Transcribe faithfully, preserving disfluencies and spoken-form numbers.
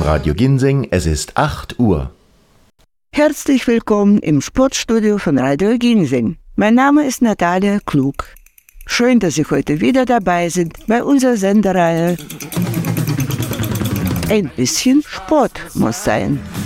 von Radio Ginseng, es ist acht Uhr. Herzlich willkommen im Sportstudio von Radio Ginseng. Mein Name ist Natalia Klug. Schön, dass Sie heute wieder dabei sind bei unserer Sendereihe Ein bisschen Sport muss sein.